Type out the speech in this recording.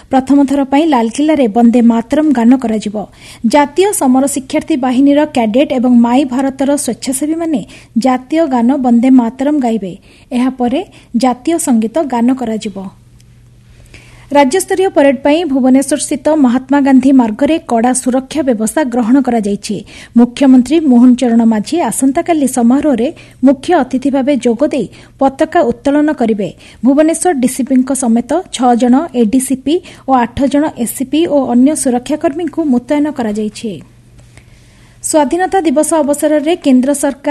प्रथम थर पर लालकिल्ला वंदे मातरम गान कराजिबो। जातीय समर शिक्षार्थी बाहिनीर कैडेट एवं माई भारतर स्वेच्छासेवी माने जातीय गान वंदे मातरम गाइबे। एहा परे जातीय संगीत गान कराजिबो। राज्यस्तरीय परेड पर भुवनेश्वर स्थित महात्मा गांधी मार्गरे कड़ा सुरक्षा व्यवस्था ग्रहण करा जायछि। मुख्यमंत्री मोहन चरण माझी आसंताकाली समारोह रे मुख्य अतिथि भावे जोगदे पताका उत्तोलन करिवे। भुवनेश्वर डीसीपी समेत 6 जन एडीसीपी और 8 जन एससीपी और अन्य सुरक्षाकर्मी को मुतयन करा जायछि। स्वाधीनता दिवस अवसर में केन्द्र सरकार